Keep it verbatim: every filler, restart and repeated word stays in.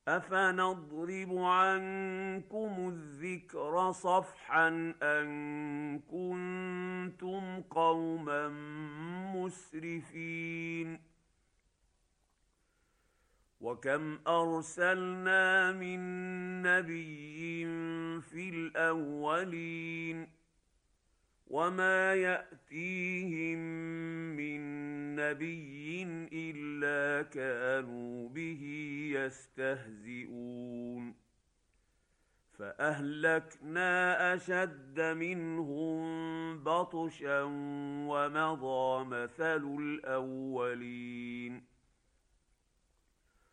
أفنضرب عنكم الذكر صفحا أن كنتم قوما مسرفين. وكم أرسلنا من نبي في الأولين وما يأتيهم من نبي إلا كانوا به يستهزئون. فأهلكنا أشد منهم بطشا ومضى مثل الأولين.